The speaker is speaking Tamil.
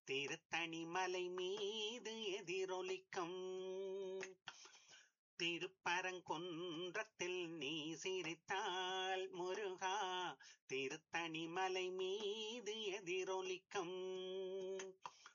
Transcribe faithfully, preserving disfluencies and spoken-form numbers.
திருத்தணி மலை மீது எதிரொலிக்கும் திருப்பரங்குன்றத்தில் நீ சிரித்தால் முருகா திருத்தணி மலை மீது எதிரொலிக்கும்